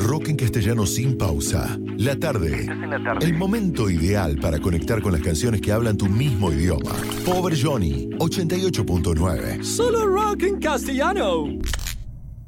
Rock en castellano sin pausa. La tarde. El momento ideal para conectar con las canciones que hablan tu mismo idioma. Pobre Johnny, 88.9. Solo rock en castellano.